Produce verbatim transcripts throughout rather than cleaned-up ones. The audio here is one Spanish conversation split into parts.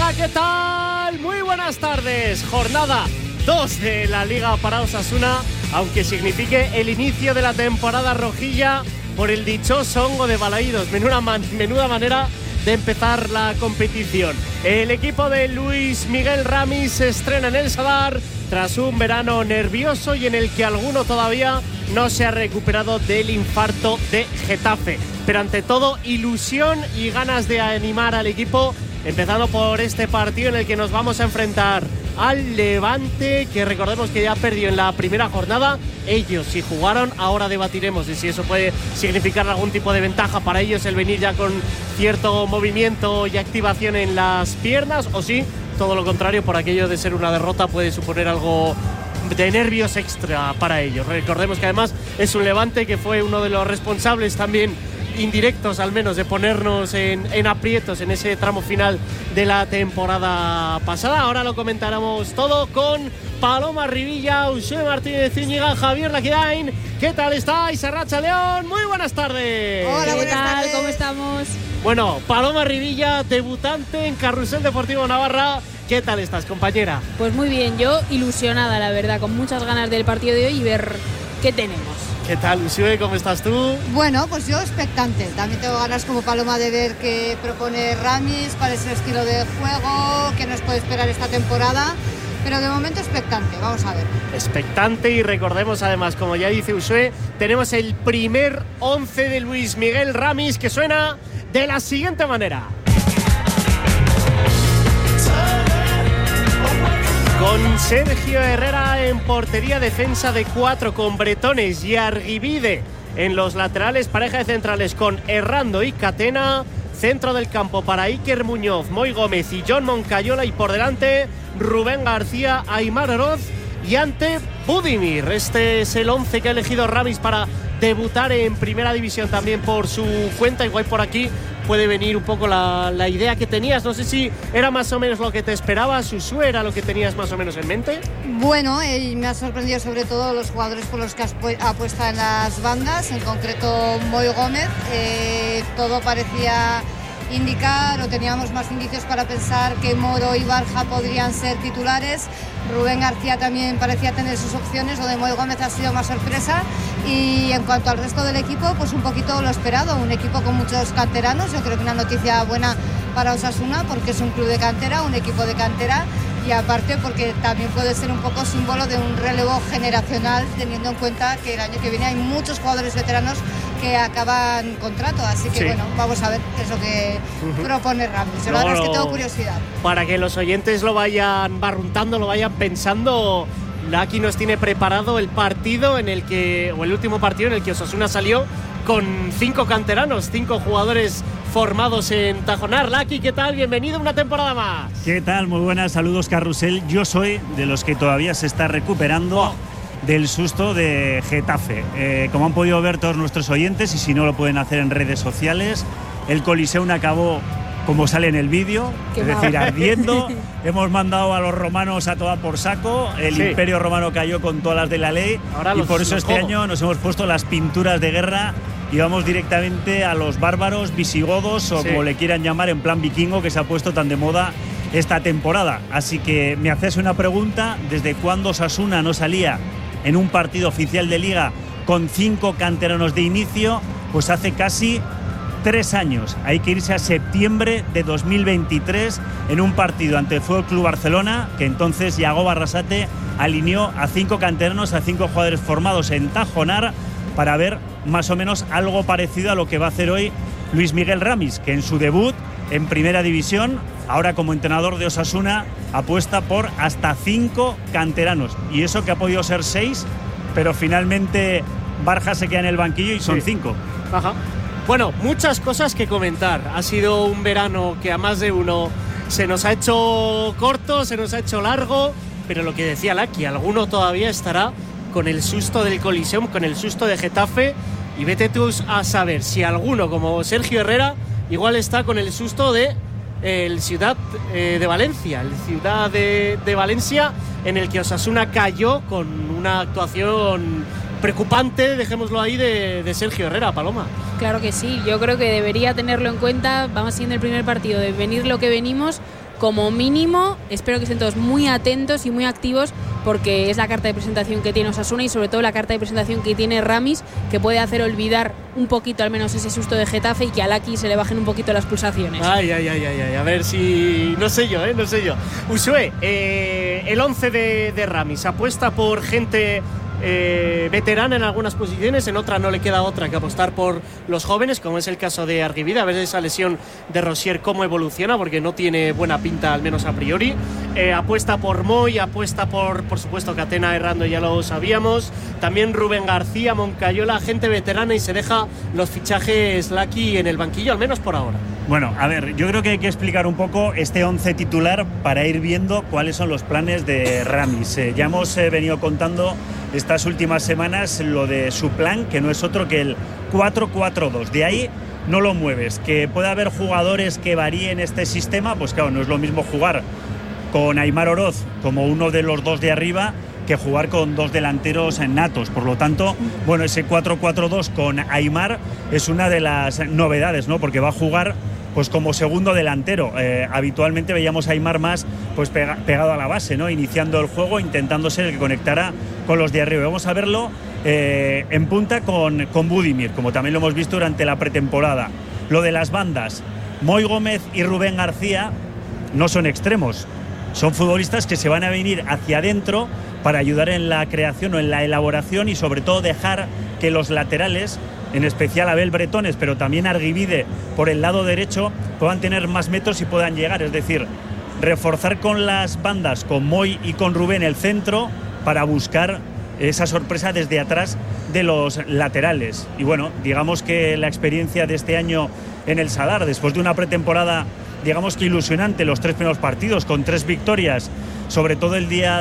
Hola, ¿qué tal? Muy buenas tardes. Jornada dos de la Liga para Osasuna, aunque signifique el inicio de la temporada rojilla por el dichoso hongo de Balaídos. Menuda, man, menuda manera de empezar la competición. El equipo de Luis Miguel Ramis se estrena en el Sadar tras un verano nervioso y en el que alguno todavía no se ha recuperado del infarto de Getafe. Pero ante todo, ilusión y ganas de animar al equipo, empezando por este partido en el que nos vamos a enfrentar al Levante, que recordemos que ya perdió en la primera jornada. Ellos sí jugaron, ahora debatiremos de si eso puede significar algún tipo de ventaja para ellos el venir ya con cierto movimiento y activación en las piernas, o sí, todo lo contrario, por aquello de ser una derrota puede suponer algo de nervios extra para ellos. Recordemos que además es un Levante que fue uno de los responsables también indirectos al menos de ponernos en, en aprietos en ese tramo final de la temporada pasada. Ahora lo comentaremos todo con Paloma Rivilla, Uxue Martínez Zúñiga, Javier Laquidain. ¿Qué tal estáis? Arracha León, muy buenas tardes. Hola, buenas ¿Qué tal? tardes. ¿Cómo estamos? Bueno, Paloma Rivilla, debutante en Carrusel Deportivo Navarra. ¿Qué tal estás, compañera? Pues muy bien, yo ilusionada, la verdad, con muchas ganas del partido de hoy y ver qué tenemos. ¿Qué tal, Uxue? ¿Cómo estás tú? Bueno, pues yo expectante. También tengo ganas como Paloma de ver qué propone Ramis, cuál es el estilo de juego, qué nos puede esperar esta temporada. Pero de momento expectante, vamos a ver. Expectante, y recordemos además, como ya dice Uxue, tenemos el primer once de Luis Miguel Ramis, que suena de la siguiente manera. Con Sergio Herrera en portería, defensa de cuatro con Bretones y Arguibide en los laterales, pareja de centrales con Errando y Catena, centro del campo para Iker Muñoz, Moy Gómez y John Moncayola, y por delante Rubén García, Aimar Oroz y ante Budimir. Este es el once que ha elegido Ramis para debutar en primera división también por su cuenta. Igual por aquí puede venir un poco la, la idea que tenías. No sé si era más o menos lo que te esperabas, Uxue, era lo que tenías más o menos en mente. Bueno, eh, me ha sorprendido sobre todo los jugadores por los que has pu- apuesta en las bandas, en concreto Moy Gómez. Eh, todo parecía indicar, o teníamos más indicios para pensar que Moro y Barja podrían ser titulares. Rubén García también parecía tener sus opciones, lo de Moy Gómez ha sido más sorpresa. Y en cuanto al resto del equipo, pues un poquito lo esperado, un equipo con muchos canteranos. Yo creo que una noticia buena para Osasuna, porque es un club de cantera, un equipo de cantera, y aparte porque también puede ser un poco símbolo de un relevo generacional, teniendo en cuenta que el año que viene hay muchos jugadores veteranos que acaban contrato, así que sí. Bueno, vamos a ver qué es lo que uh-huh. propone Ramis. Yo la verdad es que tengo curiosidad. Para que los oyentes lo vayan barruntando, lo vayan pensando, Laki nos tiene preparado el partido en el que, o el último partido en el que Osasuna salió con cinco canteranos, cinco jugadores formados en Tajonar. Laki, ¿qué tal? Bienvenido una temporada más. ¿Qué tal? Muy buenas, saludos, Carrusel. Yo soy de los que todavía se está recuperando oh. del susto de Getafe. Eh, como han podido ver todos nuestros oyentes, y si no lo pueden hacer en redes sociales, el Coliseum acabó como sale en el vídeo, es mal. decir, ardiendo. Hemos mandado a los romanos a toda por saco. El sí. Imperio Romano cayó con todas las de la ley. Ahora y los, por eso este juego. año nos hemos puesto las pinturas de guerra y vamos directamente a los bárbaros, visigodos o sí. como le quieran llamar, en plan vikingo, que se ha puesto tan de moda esta temporada. Así que me haces una pregunta: ¿desde cuándo Osasuna no salía en un partido oficial de Liga con cinco canteranos de inicio? Pues hace casi tres años. Hay que irse a septiembre de dos mil veintitrés en un partido ante el Fútbol Club Barcelona, que entonces Yagoba Arrasate alineó a cinco canteranos, a cinco jugadores formados en Tajonar, para ver más o menos algo parecido a lo que va a hacer hoy Luis Miguel Ramis, que en su debut en primera división, ahora como entrenador de Osasuna, apuesta por hasta cinco canteranos. Y eso que ha podido ser seis, pero finalmente Barja se queda en el banquillo y son sí. cinco. Ajá. Bueno, muchas cosas que comentar. Ha sido un verano que a más de uno se nos ha hecho corto, se nos ha hecho largo, pero lo que decía Laki, alguno todavía estará con el susto del Coliseum, con el susto de Getafe, y vete tú a saber si alguno, como Sergio Herrera, igual está con el susto de el Ciudad eh, de Valencia, el Ciudad de, de Valencia, en el que Osasuna cayó con una actuación preocupante, dejémoslo ahí, de, de Sergio Herrera. Paloma. Claro que sí, yo creo que debería tenerlo en cuenta. Vamos siendo el primer partido de venir lo que venimos, como mínimo, espero que estén todos muy atentos y muy activos, porque es la carta de presentación que tiene Osasuna y sobre todo la carta de presentación que tiene Ramis, que puede hacer olvidar un poquito al menos ese susto de Getafe y que a Laki se le bajen un poquito las pulsaciones. Ay, ay, ay, ay, ay. A ver si... No sé yo, ¿eh? No sé yo. Usue, eh, el once de, de Ramis apuesta por gente... Eh, veterana en algunas posiciones, en otra no le queda otra que apostar por los jóvenes, como es el caso de Arguibida, a ver esa lesión de Rosier cómo evoluciona, porque no tiene buena pinta, al menos a priori. Eh, apuesta por Moy, apuesta por, por supuesto, Catena errando, ya lo sabíamos. También Rubén García, Moncayola, gente veterana, y se deja los fichajes Laki en el banquillo, al menos por ahora. Bueno, a ver, yo creo que hay que explicar un poco este once titular para ir viendo cuáles son los planes de Ramis. Eh, ya hemos eh, venido contando estas últimas semanas lo de su plan, que no es otro que el cuatro cuatro dos. De ahí no lo mueves. Que pueda haber jugadores que varíen este sistema, pues claro, no es lo mismo jugar con Aimar Oroz como uno de los dos de arriba que jugar con dos delanteros natos. Por lo tanto, bueno, ese cuatro cuatro dos con Aimar es una de las novedades, ¿no? Porque va a jugar pues como segundo delantero. Eh, habitualmente veíamos a Aimar más pues pega, pegado a la base, ¿no? Iniciando el juego, intentando ser el que conectara con los de arriba. Vamos a verlo eh, en punta con, con Budimir, como también lo hemos visto durante la pretemporada. Lo de las bandas, Moy Gómez y Rubén García no son extremos, son futbolistas que se van a venir hacia adentro para ayudar en la creación o en la elaboración y sobre todo dejar que los laterales, en especial Abel Bretones, pero también Arguibide por el lado derecho, puedan tener más metros y puedan llegar. Es decir, reforzar con las bandas, con Moy y con Rubén el centro, para buscar esa sorpresa desde atrás de los laterales. Y bueno, digamos que la experiencia de este año en el Sadar, después de una pretemporada, digamos que ilusionante, los tres primeros partidos, con tres victorias, sobre todo el día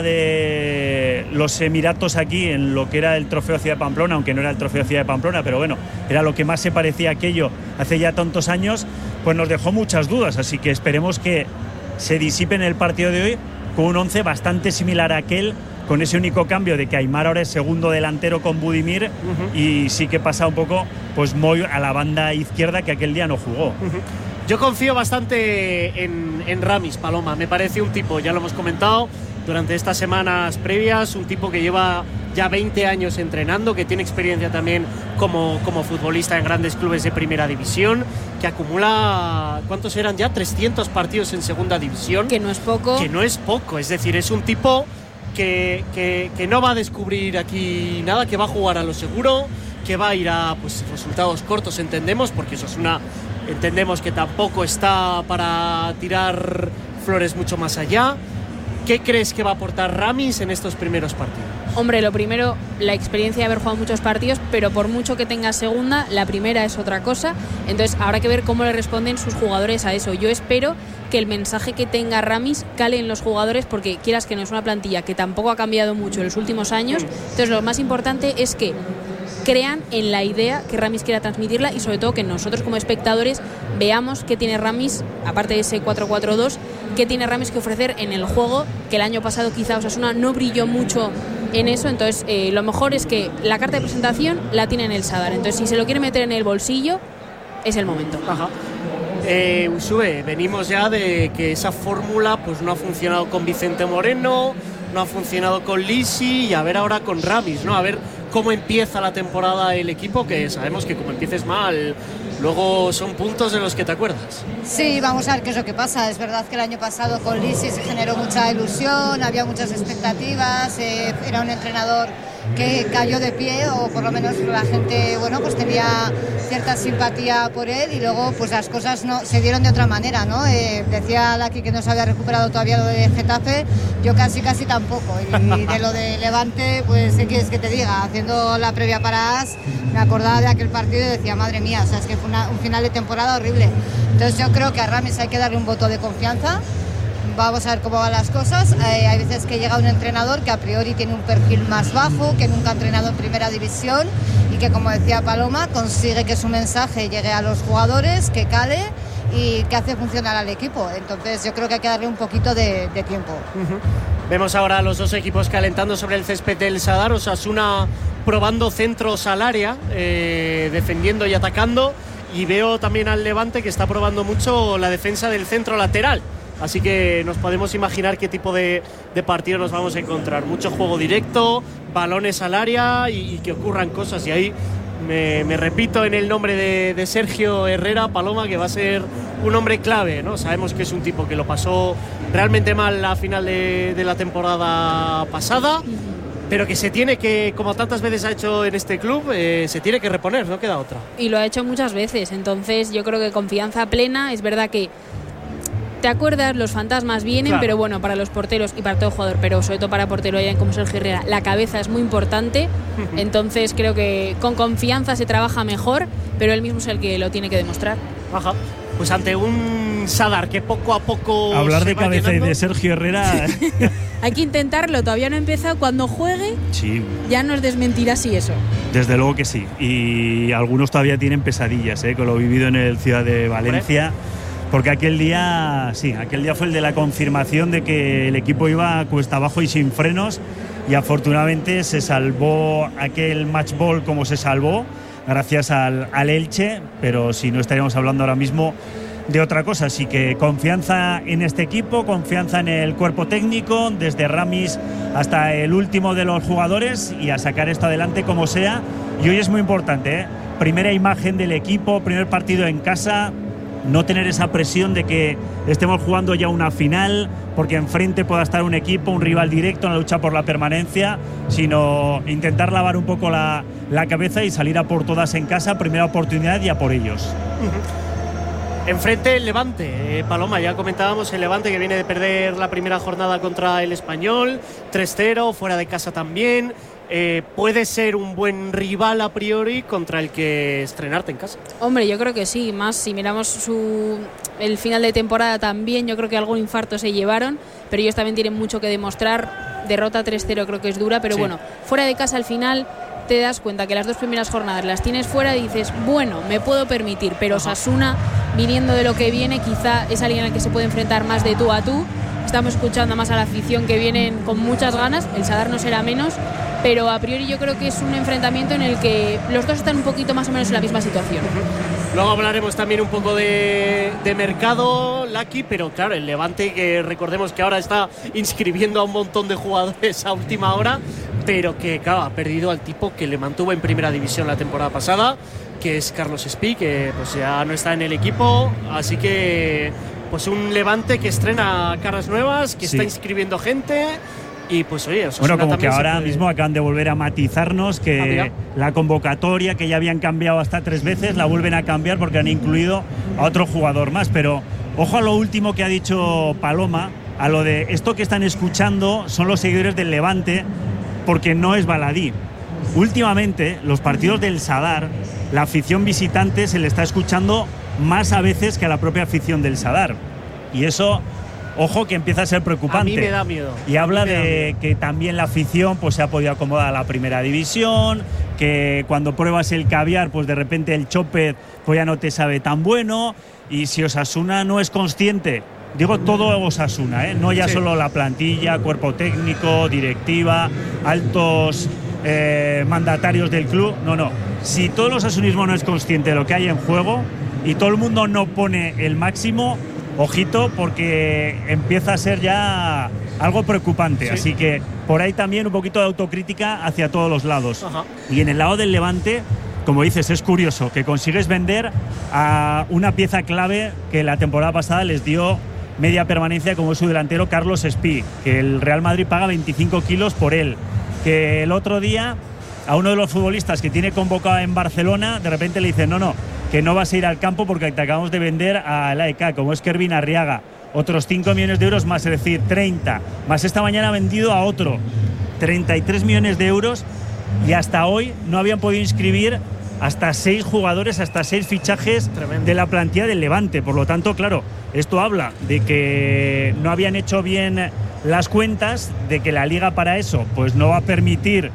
de los Emiratos aquí, en lo que era el Trofeo Ciudad de Pamplona, aunque no era el Trofeo Ciudad de Pamplona, pero bueno, era lo que más se parecía a aquello hace ya tantos años, pues nos dejó muchas dudas, así que esperemos que se disipe en el partido de hoy con un once bastante similar a aquel, con ese único cambio de que Aimar ahora es segundo delantero con Budimir, uh-huh. y sí que pasa un poco pues Moy a la banda izquierda, que aquel día no jugó. Uh-huh. Yo confío bastante en, en Ramis, Paloma. Me parece un tipo, ya lo hemos comentado durante estas semanas previas, un tipo que lleva ya veinte años entrenando, que tiene experiencia también como, como futbolista en grandes clubes de primera división, que acumula, ¿cuántos eran ya? trescientos partidos en segunda división. Que no es poco. Que no es poco, es decir, es un tipo que, que, que no va a descubrir aquí nada, que va a jugar a lo seguro, que va a ir a pues, resultados cortos, entendemos, porque eso es una... Entendemos que tampoco está para tirar flores mucho más allá. ¿Qué crees que va a aportar Ramis en estos primeros partidos? Hombre, lo primero, la experiencia de haber jugado muchos partidos, pero por mucho que tenga segunda, la primera es otra cosa. Entonces habrá que ver cómo le responden sus jugadores a eso. Yo espero que el mensaje que tenga Ramis cale en los jugadores, porque quieras que no, es una plantilla que tampoco ha cambiado mucho en los últimos años. Entonces lo más importante es que crean en la idea que Ramis quiera transmitirla y sobre todo que nosotros como espectadores veamos qué tiene Ramis, aparte de ese cuatro cuatro dos, qué tiene Ramis que ofrecer en el juego, que el año pasado quizá Osasuna no brilló mucho en eso. Entonces eh, lo mejor es que la carta de presentación la tiene en el Sadar, entonces si se lo quiere meter en el bolsillo es el momento. Ajá. Eh, Usue, venimos ya de que esa fórmula pues no ha funcionado con Vicente Moreno, no ha funcionado con Lisi, y a ver ahora con Ramis, ¿no? A ver cómo empieza la temporada el equipo, que sabemos que como empieces mal, luego son puntos de los que te acuerdas. Sí, vamos a ver qué es lo que pasa. Es verdad que el año pasado con Lisi se generó mucha ilusión, había muchas expectativas, eh, era un entrenador que cayó de pie, o por lo menos la gente, bueno, pues tenía cierta simpatía por él, y luego pues las cosas no se dieron de otra manera, ¿no? Eh, decía Laki que no se había recuperado todavía lo de Getafe, yo casi casi tampoco, y de lo de Levante, pues ¿qué quieres que te diga? Haciendo la previa para As, me acordaba de aquel partido y decía, madre mía, o sea, es que fue una, un final de temporada horrible. Entonces yo creo que a Ramis hay que darle un voto de confianza. Vamos a ver cómo van las cosas. Eh, hay veces que llega un entrenador que a priori tiene un perfil más bajo, que nunca ha entrenado en primera división, y que, como decía Paloma, consigue que su mensaje llegue a los jugadores, que cale y que hace funcionar al equipo. Entonces yo creo que hay que darle un poquito de, de tiempo. Uh-huh. Vemos ahora a los dos equipos calentando sobre el césped del Sadar. Osasuna probando centros al área, eh, defendiendo y atacando, y veo también al Levante que está probando mucho la defensa del centro lateral. Así que nos podemos imaginar qué tipo de, de partido nos vamos a encontrar. Mucho juego directo, balones al área y, y que ocurran cosas. Y ahí me, me repito en el nombre de, de Sergio Herrera, Paloma, que va a ser un hombre clave, ¿no? Sabemos que es un tipo que lo pasó realmente mal la final de, de la temporada pasada, pero que se tiene que, como tantas veces ha hecho en este club, eh, se tiene que reponer, no queda otra. Y lo ha hecho muchas veces, entonces yo creo que confianza plena. Es verdad que te acuerdas, los fantasmas vienen, claro, pero bueno, para los porteros y para todo jugador, pero sobre todo para portero alguien como Sergio Herrera, la cabeza es muy importante. Entonces creo que con confianza se trabaja mejor, pero él mismo es el que lo tiene que demostrar. Ajá. Pues ante un Sadar que poco a poco hablar se de va cabeza llenando. Y de Sergio Herrera hay que intentarlo, todavía no ha empezado. Cuando juegue, sí, ya nos desmentirá si eso. Desde luego que sí, y algunos todavía tienen pesadillas, ¿eh? Con lo vivido en el Ciudad de Valencia. Porque aquel día, sí, aquel día fue el de la confirmación de que el equipo iba cuesta abajo y sin frenos, y afortunadamente se salvó aquel match ball como se salvó, gracias al, al Elche, pero si no estaríamos hablando ahora mismo de otra cosa. Así que confianza en este equipo, confianza en el cuerpo técnico, desde Ramis hasta el último de los jugadores, y a sacar esto adelante como sea. Y hoy es muy importante, ¿eh? Primera imagen del equipo, primer partido en casa. No tener esa presión de que estemos jugando ya una final, porque enfrente pueda estar un equipo, un rival directo en la lucha por la permanencia, sino intentar lavar un poco la, la cabeza y salir a por todas en casa, primera oportunidad y a por ellos. Enfrente el Levante, eh, Paloma, ya comentábamos el Levante que viene de perder la primera jornada contra el Español, tres cero, fuera de casa también. Eh, puede ser un buen rival a priori contra el que estrenarte en casa. Hombre, yo creo que sí, más si miramos su el final de temporada también, yo creo que algún infarto se llevaron, pero ellos también tienen mucho que demostrar. Derrota tres cero creo que es dura, pero sí, bueno, fuera de casa al final te das cuenta que las dos primeras jornadas las tienes fuera y dices, bueno, me puedo permitir, pero Osasuna, viniendo de lo que viene, quizá es alguien al que se puede enfrentar más de tú a tú. Estamos escuchando más a la afición que vienen con muchas ganas, el Sadar no será menos, pero a priori yo creo que es un enfrentamiento en el que los dos están un poquito más o menos en la misma situación. Luego hablaremos también un poco de, de mercado, Lucky, pero claro, el Levante, que recordemos que ahora está inscribiendo a un montón de jugadores a última hora, pero que claro, ha perdido al tipo que le mantuvo en primera división la temporada pasada, que es Carlos Espí, que pues ya no está en el equipo, así que pues un Levante que estrena caras nuevas, que sí, está inscribiendo gente. Y pues oye, bueno, como que ahora puede... mismo acaban de volver a matizarnos que ah, la convocatoria, que ya habían cambiado hasta tres veces, la vuelven a cambiar porque han incluido a otro jugador más. Pero ojo a lo último que ha dicho Paloma, a lo de esto que están escuchando son los seguidores del Levante, porque no es baladí. Últimamente, los partidos del Sadar, la afición visitante se le está escuchando más a veces que a la propia afición del Sadar. Y eso, ojo, que empieza a ser preocupante. A mí me da miedo. Y habla de que también la afición pues se ha podido acomodar a la primera división, que cuando pruebas el caviar, pues de repente el chope pues ya no te sabe tan bueno. Y si Osasuna no es consciente, digo todo Osasuna, ¿eh? No ya sí, solo la plantilla, cuerpo técnico, directiva, altos eh, mandatarios del club, no, no. Si todo el osasunismo no es consciente de lo que hay en juego y todo el mundo no pone el máximo, ojito, porque empieza a ser ya algo preocupante. Sí. Así que por ahí también un poquito de autocrítica hacia todos los lados. Ajá. Y en el lado del Levante, como dices, es curioso que consigues vender a una pieza clave que la temporada pasada les dio media permanencia, como es su delantero Carlos Espí, que el Real Madrid paga veinticinco kilos por él, que el otro día a uno de los futbolistas que tiene convocado en Barcelona, de repente le dicen no, no, que no vas a ir al campo porque te acabamos de vender al A E K, como es Kervin Arriaga, otros cinco millones de euros más, es decir, treinta, más esta mañana ha vendido a otro, treinta y tres millones de euros, y hasta hoy no habían podido inscribir hasta seis jugadores, hasta seis fichajes Tremendo. De la plantilla del Levante. Por lo tanto, claro, esto habla de que no habían hecho bien las cuentas, de que la liga para eso pues no va a permitir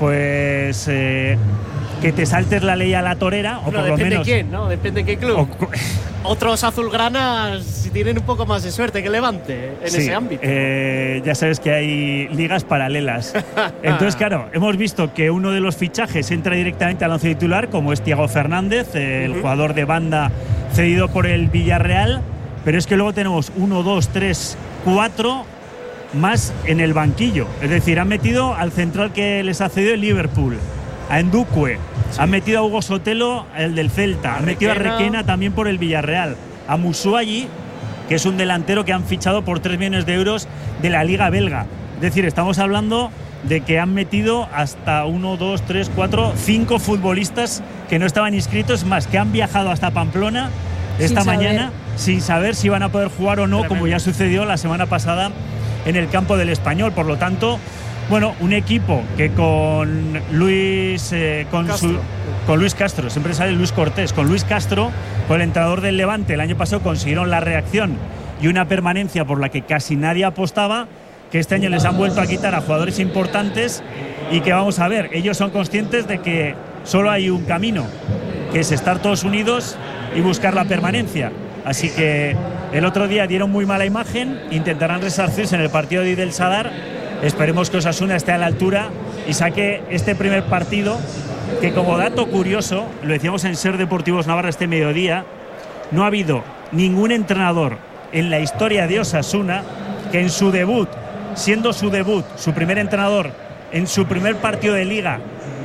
pues eh, que te saltes la ley a la torera, o no, por lo menos depende de quién, ¿no? Depende de qué club. O... Otros azulgranas tienen un poco más de suerte que Levante en sí, ese ámbito. Eh, ya sabes que hay ligas paralelas. Entonces, claro, hemos visto que uno de los fichajes entra directamente al once titular, como es Thiago Fernández, el uh-huh. jugador de banda cedido por el Villarreal, pero es que luego tenemos uno, dos, tres, cuatro más en el banquillo. Es decir, han metido al central que les ha cedido el Liverpool, a Ndukwe, sí. han metido a Hugo Sotelo, el del Celta, a han metido a Requena también por el Villarreal, a Musuayi, que es un delantero que han fichado por tres millones de euros de la Liga Belga. Es decir, estamos hablando de que han metido hasta uno, dos, tres, cuatro, cinco futbolistas que no estaban inscritos, más que han viajado hasta Pamplona esta sin mañana saber. sin saber si van a poder jugar o no, Tremendo. como ya sucedió la semana pasada en el campo del Español. Por lo tanto, bueno, un equipo que con Luis eh, con, su, con Luis Castro, siempre sale Luis Cortés, con Luis Castro, con el entrenador del Levante, el año pasado consiguieron la reacción y una permanencia por la que casi nadie apostaba, que este año les han vuelto a quitar a jugadores importantes y que vamos a ver, ellos son conscientes de que solo hay un camino, que es estar todos unidos y buscar la permanencia. Así que el otro día dieron muy mala imagen, intentarán resarcirse en el partido de Del Sadar. Esperemos que Osasuna esté a la altura y saque este primer partido, que como dato curioso, lo decíamos en Ser Deportivos Navarra este mediodía, no ha habido ningún entrenador en la historia de Osasuna que en su debut, siendo su debut, su primer entrenador, en su primer partido de liga,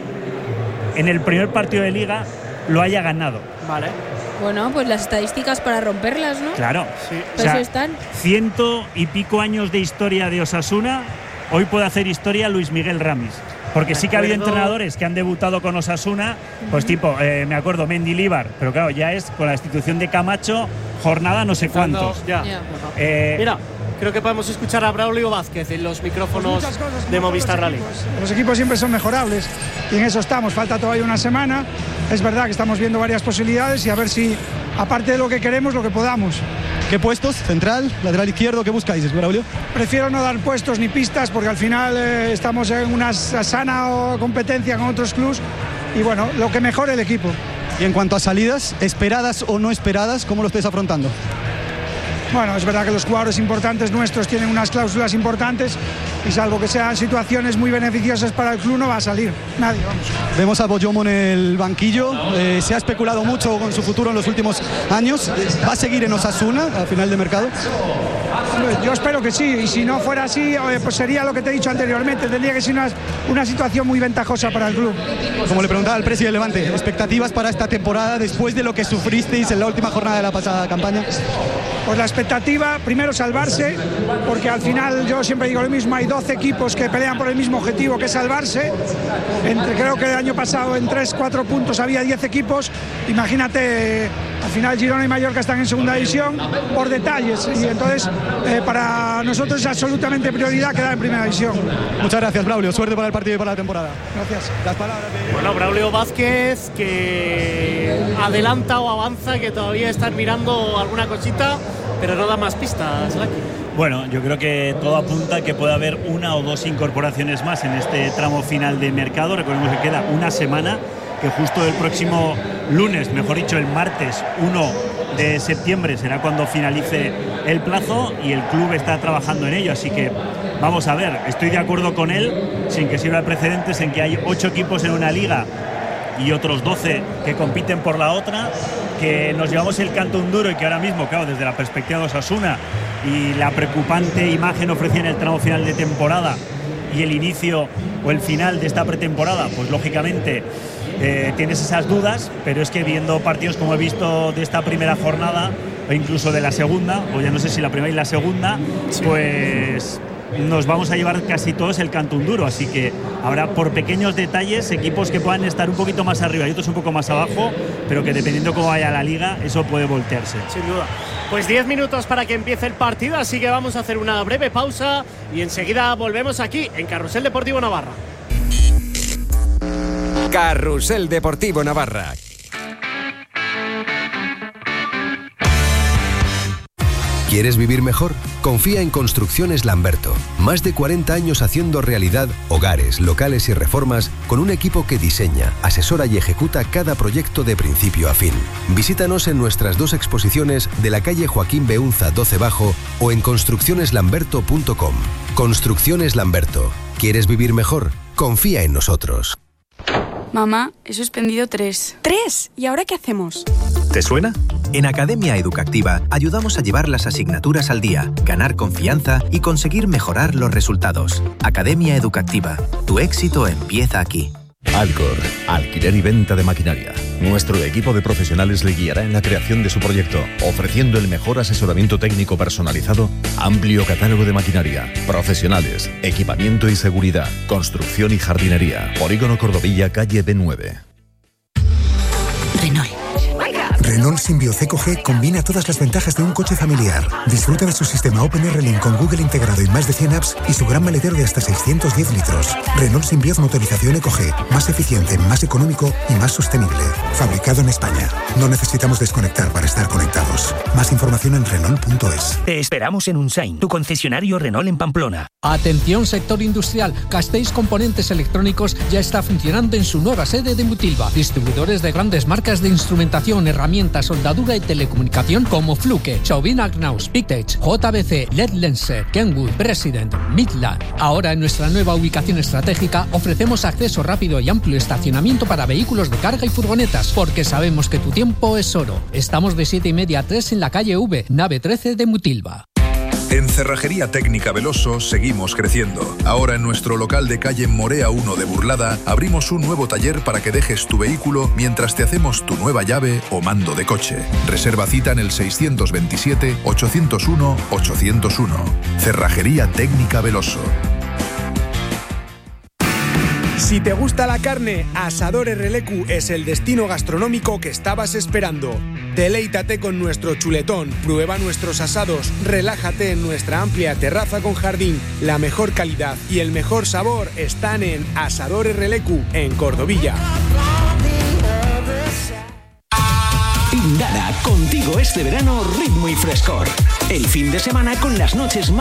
en el primer partido de liga, lo haya ganado. Vale. Bueno, pues las estadísticas para romperlas, ¿no? Claro. Sí. Por eso están. Ciento y pico años de historia de Osasuna, hoy puede hacer historia Luis Miguel Ramis. Porque sí que ha habido entrenadores que han debutado con Osasuna, pues tipo, eh, me acuerdo, Mendilibar, pero claro, ya es con la institución de Camacho, jornada no sé cuántos. Ya. Ya. Eh, Mira, creo que podemos escuchar a Braulio Vázquez en los micrófonos pues de Movistar Rally. Los, los equipos siempre son mejorables y en eso estamos. Falta todavía una semana. Es verdad que estamos viendo varias posibilidades y a ver si, aparte de lo que queremos, lo que podamos. ¿Qué puestos? ¿Central? ¿Lateral izquierdo? ¿Qué buscáis, Braulio? Prefiero no dar puestos ni pistas porque al final eh, estamos en una sana competencia con otros clubes y bueno, lo que mejore el equipo. Y en cuanto a salidas, esperadas o no esperadas, ¿cómo lo estáis afrontando? Bueno, es verdad que los jugadores importantes nuestros tienen unas cláusulas importantes y salvo que sean situaciones muy beneficiosas para el club no va a salir nadie, vamos. Vemos a Boyomo en el banquillo, eh, se ha especulado mucho con su futuro en los últimos años. ¿Va a seguir en Osasuna a final de mercado? Yo espero que sí, y si no fuera así, pues sería lo que te he dicho anteriormente, tendría que ser una, una situación muy ventajosa para el club. Como le preguntaba al presidente del Levante, ¿expectativas para esta temporada después de lo que sufristeis en la última jornada de la pasada campaña? Pues la expectativa, primero salvarse, porque al final yo siempre digo lo mismo, hay doce equipos que pelean por el mismo objetivo que salvarse. Entre, creo que el año pasado en tres cuatro puntos había diez equipos, imagínate, al final Girona y Mallorca están en segunda división por detalles y entonces eh, para nosotros es absolutamente prioridad quedar en primera división. Muchas gracias, Braulio, suerte para el partido y para la temporada. Gracias. Las palabras de... Bueno, Braulio Vázquez, que adelanta o avanza, que todavía están mirando alguna cosita, pero no da más pistas, Lucky. Bueno, yo creo que todo apunta a que puede haber una o dos incorporaciones más en este tramo final de mercado. Recordemos que queda una semana, que justo el próximo lunes, mejor dicho el martes uno de septiembre será cuando finalice el plazo y el club está trabajando en ello, así que vamos a ver. Estoy de acuerdo con él, sin que sirva de precedentes, en que hay ocho equipos en una liga y otros doce que compiten por la otra, que nos llevamos el canto un duro y que ahora mismo, claro, desde la perspectiva de Osasuna y la preocupante imagen ofrecida en el tramo final de temporada y el inicio o el final de esta pretemporada, pues lógicamente eh, tienes esas dudas, pero es que viendo partidos como he visto de esta primera jornada o incluso de la segunda, o ya no sé si la primera y la segunda, sí, pues nos vamos a llevar casi todos el canto un duro, así que habrá por pequeños detalles equipos que puedan estar un poquito más arriba y otros un poco más abajo, pero que dependiendo cómo vaya la liga eso puede voltearse. Sin duda. Pues diez minutos para que empiece el partido, así que vamos a hacer una breve pausa y enseguida volvemos aquí en Carrusel Deportivo Navarra. Carrusel Deportivo Navarra. ¿Quieres vivir mejor? Confía en Construcciones Lamberto. Más de cuarenta años haciendo realidad hogares, locales y reformas con un equipo que diseña, asesora y ejecuta cada proyecto de principio a fin. Visítanos en nuestras dos exposiciones de la calle Joaquín Beunza doce Bajo o en construcciones lamberto punto com. Construcciones Lamberto. ¿Quieres vivir mejor? Confía en nosotros. Mamá, he suspendido tres. ¿Tres? ¿Y ahora qué hacemos? ¿Te suena? En Academia Educativa ayudamos a llevar las asignaturas al día, ganar confianza y conseguir mejorar los resultados. Academia Educativa. Tu éxito empieza aquí. Alcor, alquiler y venta de maquinaria. Nuestro equipo de profesionales le guiará en la creación de su proyecto, ofreciendo el mejor asesoramiento técnico personalizado, amplio catálogo de maquinaria, profesionales, equipamiento y seguridad, construcción y jardinería. Polígono Cordovilla, calle B nueve. Renault. Renault Symbio C G combina todas las ventajas de un coche familiar. Disfruta de su sistema OpenR Link con Google integrado y más de cien apps y su gran maletero de hasta seiscientos diez litros. Renault Symbio motorización Eco G, más eficiente, más económico y más sostenible. Fabricado en España. No necesitamos desconectar para estar conectados. Más información en Renault punto es. Te esperamos en Unsain, tu concesionario Renault en Pamplona. Atención sector industrial, Castells Componentes Electrónicos ya está funcionando en su nueva sede de Mutilva. Distribuidores de grandes marcas de instrumentación, herramientas, soldadura y telecomunicación como Fluke, Chauvin Agnaus, Pictech, J B C, L E D Lense, Kenwood, President, Midland. Ahora en nuestra nueva ubicación estratégica ofrecemos acceso rápido y amplio estacionamiento para vehículos de carga y furgonetas, porque sabemos que tu tiempo es oro. Estamos de siete y media a tres en la calle V, nave trece de Mutilva. En Cerrajería Técnica Veloso seguimos creciendo. Ahora en nuestro local de calle Morea uno de Burlada abrimos un nuevo taller para que dejes tu vehículo mientras te hacemos tu nueva llave o mando de coche. Reserva cita en el seiscientos veintisiete, ochocientos uno, ochocientos uno. Cerrajería Técnica Veloso. Si te gusta la carne, Asador Errelecu es el destino gastronómico que estabas esperando. Deleítate con nuestro chuletón, prueba nuestros asados, relájate en nuestra amplia terraza con jardín. La mejor calidad y el mejor sabor están en Asador Errelecu, en Cordovilla. Indara, contigo este verano ritmo y frescor. El fin de semana con las noches más